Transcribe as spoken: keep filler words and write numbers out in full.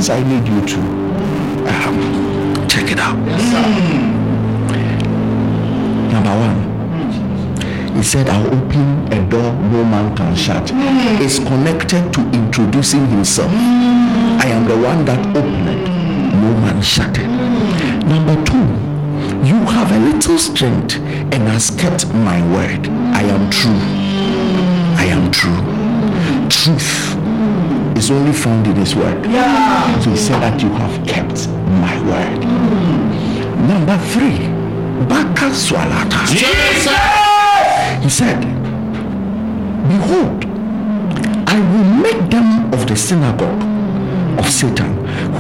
instructions I need you to um, check it out. Yes, sir. Number one, he said, I'll open a door no man can shut. It's connected to introducing himself. I am the one that opened, no man shut it. Number two, you have a little strength and has kept my word. I am true. I am true. Truth is only found in his word. Yeah. So he said that you have kept my word. Number three, Baka Swalata. Jesus! He said, behold, I will make them of the synagogue of Satan,